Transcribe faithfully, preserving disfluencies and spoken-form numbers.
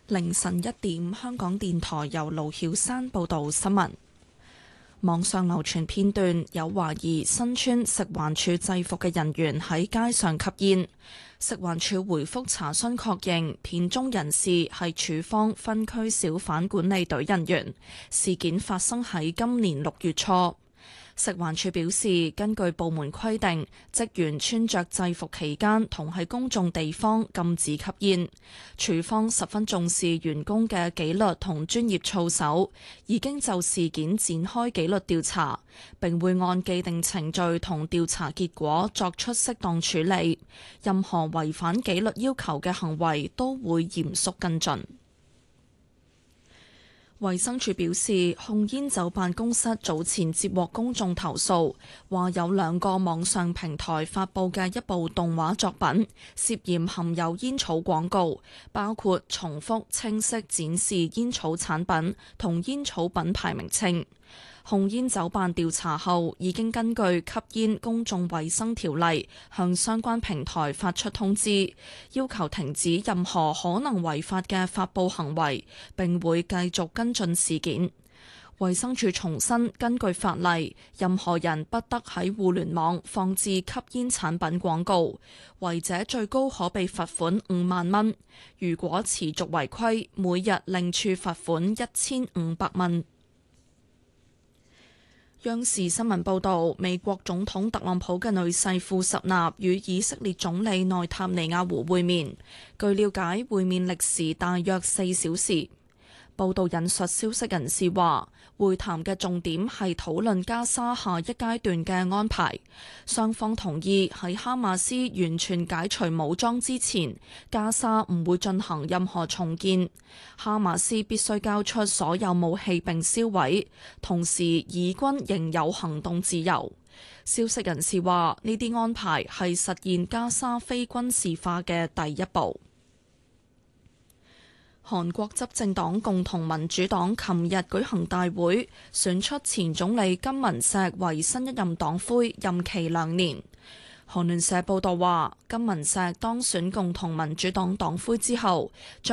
凌晨一點，香港電台由盧曉山報道新聞。網上流傳片段，有懷疑身穿食環署制服嘅人員喺街上吸煙。食環署回覆查詢確認，片中人士係署方分區小販管理隊人員。事件發生喺今年六月初。食環署表示，根據部門規定，職員穿着制服期間同喺公眾地方禁止吸煙。署方十分重視員工嘅紀律同專業操守，已經就事件展開紀律調查，並會按既定程序同調查結果作出適當處理。任何違反紀律要求嘅行為都會嚴肅跟進。衛生署表示，控煙酒辦公室早前接獲公眾投訴，話有兩個網上平台發佈嘅一部動畫作品涉嫌含有煙草廣告，包括重複清晰展示煙草產品同煙草品牌名稱。控煙酒辦調查後，已經根據吸煙公眾衛生條例向相關平台發出通知，要求停止任何可能違法嘅發佈行為，並會繼續跟進事件。衛生署重申，根據法例，任何人不得喺互聯網放置吸煙產品廣告，違者最高可被罰款五萬蚊。如果持續違規，每日另處罰款一千五百蚊。央視新聞報導，美國總統特朗普嘅女婿庫什納與以色列總理內塔尼亞胡會面。據了解，會面歷時大約四小時。報道引述消息人士話，會談嘅重點係討論加沙下一階段嘅安排。雙方同意喺哈馬斯完全解除武裝之前，加沙唔會進行任何重建。哈馬斯必須交出所有武器並銷毀，同時以軍仍有行動自由。消息人士話，呢啲安排係實現加沙非軍事化嘅第一步。韓國執政黨共同民主黨琴日舉行大會，選出前總理金文錫為新一任黨魁，任期兩年。韓聯社報道話，金文錫當選共同民主黨黨魁之後，將